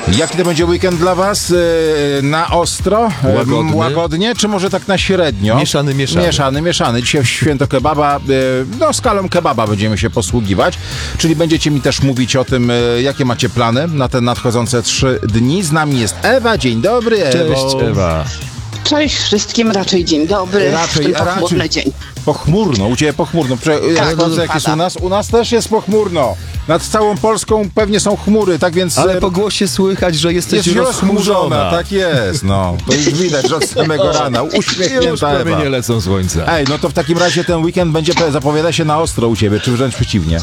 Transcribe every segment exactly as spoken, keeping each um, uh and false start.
Jaki to będzie weekend dla was? Yy, na ostro? Yy, Łagodny. Łagodnie? Czy może tak na średnio? Mieszany, mieszany. Mieszany, mieszany. Dzisiaj w święto kebaba, yy, no skalą kebaba będziemy się posługiwać. Czyli będziecie mi też mówić o tym, yy, jakie macie plany na te nadchodzące trzy dni. Z nami jest Ewa. Dzień dobry, Ewo. Cześć, Ewa. Cześć wszystkim, raczej dzień dobry. Raczej, w ten pochmurny raczej. dzień. Pochmurno, u ciebie pochmurno. Prze- ja Tak, sprawdzę, jak jest pada. u nas. U nas też jest pochmurno. Nad całą Polską pewnie są chmury, tak więc... Ale e, po głosie słychać, że jesteś jest rozchmurzona. rozchmurzona, tak jest, no. To już widać, że od samego rana. Już Uśmiechnięta prawie Ewa. nie lecą słońca. Ej, no to w takim razie ten weekend będzie, zapowiada się na ostro u ciebie, czy wręcz przeciwnie?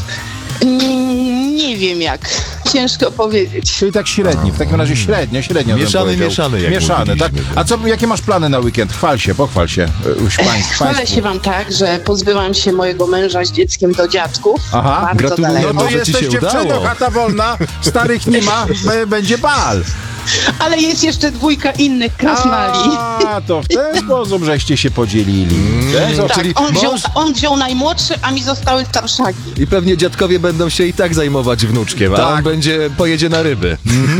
Mm, nie wiem jak. Ciężko powiedzieć. Czyli tak średni, w takim razie średnio, średnio. bym Mieszany, powiedział. mieszany, jak Mieszany, tak. mówiliśmy. A co, jakie masz plany na weekend? Chwal się, pochwal się. y, Uś, pań, Chwalę się wam tak, że pozbyłam się mojego męża z dzieckiem do dziadków. Aha, Bardzo gratuluję. daleko. No to Może ci jesteś się dziewczyną, udało. chata wolna, starych nie ma, b- będzie bal. Ale jest jeszcze dwójka innych krasnali. A, to w ten sposób żeście się podzielili. Ten, Tak, czyli on wziął, mąż- on wziął najmłodszy, a mi zostały starszaki. I pewnie dziadkowie będą się i tak zajmować wnuczkiem, a Tak. on będzie, pojedzie na ryby.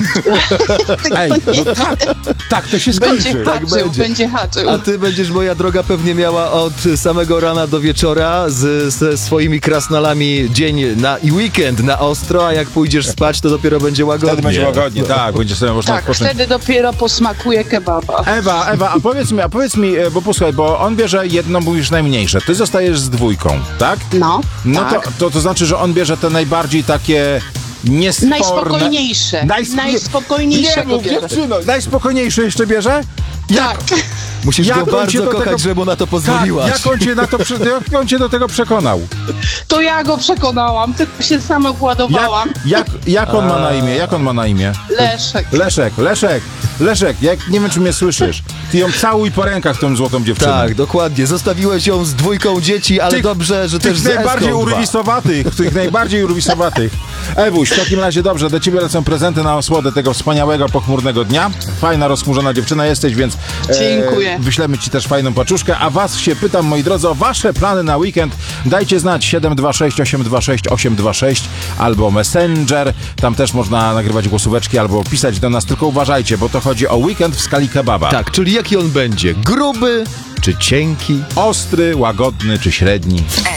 Ej, no tak, tak to się Będzie skończy. haczył, będzie. będzie haczył. A ty będziesz, moja droga, pewnie miała od samego rana do wieczora z, ze swoimi krasnalami dzień na, i weekend na ostro, a jak pójdziesz spać, to dopiero będzie łagodnie. Wtedy będzie łagodnie, tak, będzie sobie można Tak, odpocząć. wtedy dopiero posmakuje kebaba. Ewa, Ewa, a powiedz mi, a powiedz mi, e, bo posłuchaj, bo on bierze jedno, mówisz najmniejsze, ty zostajesz z dwójką, tak? No, No tak. to, to, to znaczy, że on bierze te najbardziej takie niesporne... Najspokojniejsze. Najsp- Najspokojniejsze Nie mów, bierze. dziewczyno, najspokojniejsze jeszcze bierze? Tak. Musisz Jak go on cię bardzo do kochać, tego- żeby mu na to Tak, pozwoliłaś. jak on cię, na to, prze- jak on cię do tego przekonał? To ja go przekonałam, tylko się sama Jak, władowałam. jak, jak on ma na imię? Jak on ma na imię? Leszek. Leszek, Leszek, Leszek, jak, nie wiem, czy mnie słyszysz. Ty ją całuj po rękach, tą złotą dziewczynę. Tak, dokładnie. Zostawiłeś ją z dwójką dzieci, ale Tych- dobrze, że też Tych z najbardziej Eską dwa. urwisowatych, tych najbardziej urwisowatych. Ewuś, w takim razie dobrze, do ciebie lecą prezenty na osłodę tego wspaniałego, pochmurnego dnia. Fajna, rozchmurzona dziewczyna jesteś, więc Dziękuję. wyślemy ci też fajną paczuszkę. A was się pytam, moi drodzy, o wasze plany na weekend. Dajcie znać siedem dwa sześć osiem dwa sześć osiem dwa sześć albo Messenger. Tam też można nagrywać głosóweczki albo pisać do nas, tylko uważajcie, bo to chodzi o weekend w skali kebaba. Tak, czyli jaki on będzie? Gruby czy cienki? Ostry, łagodny czy średni.